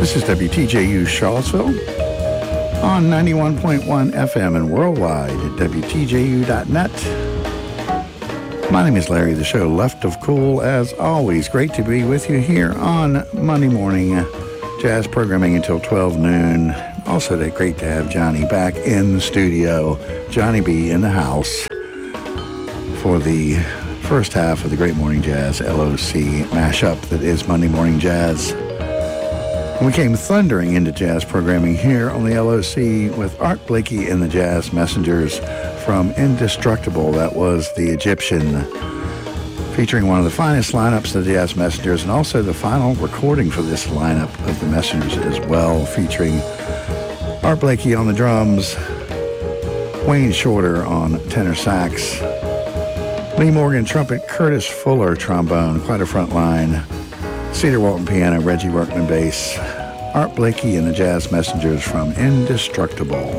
This is WTJU Charlottesville on 91.1 FM and worldwide at WTJU.net. My name is Larry, the show Left of Cool. As always, great to be with you here on Monday morning jazz programming until 12 noon. Also, great to have Johnny back in the studio. Johnny B in the house for the first half of the Great Morning Jazz LOC mashup that is Monday Morning Jazz. We came thundering into jazz programming here on the LOC with Art Blakey and the Jazz Messengers from Indestructible. That was the Egyptian, featuring one of the finest lineups of the Jazz Messengers and also the final recording for this lineup of the Messengers as well, featuring Art Blakey on the drums, Wayne Shorter on tenor sax, Lee Morgan trumpet, Curtis Fuller trombone, quite a front line, Cedar Walton piano, Reggie Workman bass, Art Blakey and the Jazz Messengers from Indestructible.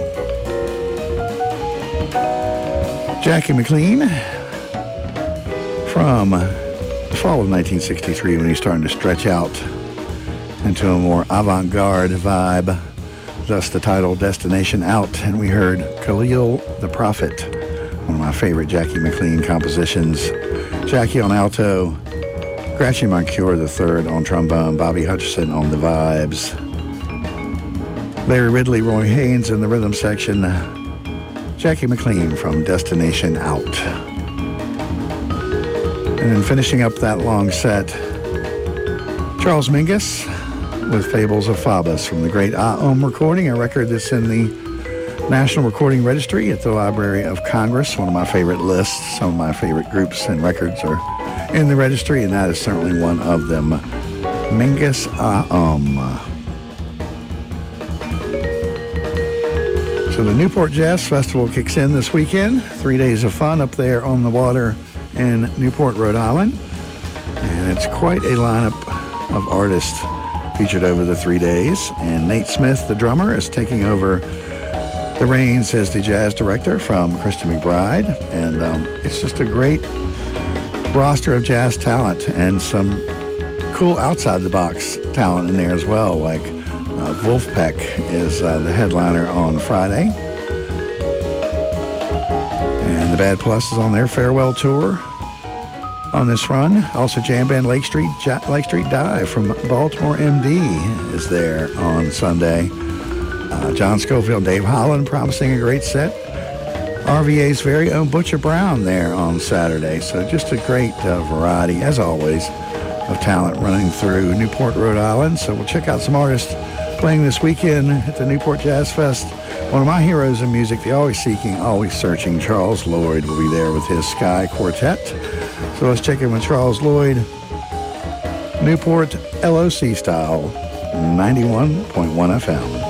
Jackie McLean from the fall of 1963 when he's starting to stretch out into a more avant-garde vibe, thus the title Destination Out, and we heard Khalil the Prophet, one of my favorite Jackie McLean compositions. Jackie on alto, Gratchen Moncure III on trombone, Bobby Hutcherson on the vibes, Larry Ridley, Roy Haynes in the rhythm section, Jackie McLean from Destination Out. And then finishing up that long set, Charles Mingus with Fables of Fabus from the great Aum recording, a record that's in the National Recording Registry at the Library of Congress, one of my favorite lists. Some of my favorite groups and records are in the registry, and that is certainly one of them. Mingus Aum. So the Newport Jazz Festival kicks in this weekend. 3 days of fun up there on the water in Newport, Rhode Island. And it's quite a lineup of artists featured over the 3 days. And Nate Smith, the drummer, is taking over the reins as the jazz director from Krista McBride. And it's just a great roster of jazz talent and some cool outside-the-box talent in there as well, like Wolfpack is the headliner on Friday. And the Bad Plus is on their farewell tour on this run. Also, jam band Lake Street Dive from Baltimore MD is there on Sunday. John Schofield, Dave Holland promising a great set. RVA's very own Butcher Brown there on Saturday. So just a great variety, as always, of talent running through Newport, Rhode Island. So we'll check out some artists playing this weekend at the Newport Jazz Fest. One of my heroes in music, the always seeking, always searching, Charles Lloyd will be there with his Sky Quartet. So let's check in with Charles Lloyd, Newport LOC style, 91.1 FM.